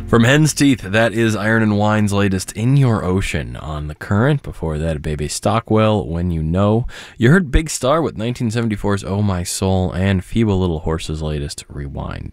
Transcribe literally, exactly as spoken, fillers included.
From Hen's Teeth, that is Iron and Wine's latest In Your Ocean on The Current. Before that, Bebe Stockwell, When You Know. You heard Big Star with nineteen seventy-four's Oh My Soul and Feeble Little Horse's latest, Rewind.